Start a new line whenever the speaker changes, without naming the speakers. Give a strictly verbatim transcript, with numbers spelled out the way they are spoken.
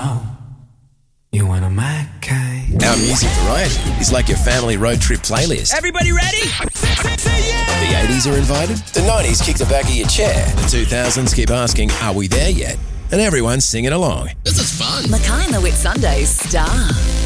know you want a Mackay.
Our music variety is like your family road trip playlist.
Everybody ready?
The eighties are invited. The nineties kick the back of your chair. The two thousands keep asking, are we there yet? And everyone's singing along.
This is fun.
Mackay and the Whit Sundays, Star.